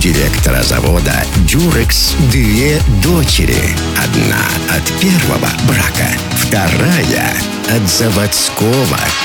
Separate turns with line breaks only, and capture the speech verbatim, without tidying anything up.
директора завода «Дюрекс» две дочери. Одна от первого брака, вторая от заводского.